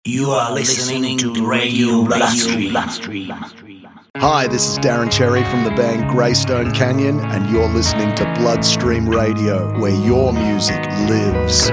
You are listening to Radio Bloodstream. Hi, this is Darren Cherry from the band Greystone Canyon, and you're listening to Bloodstream Radio, where your music lives.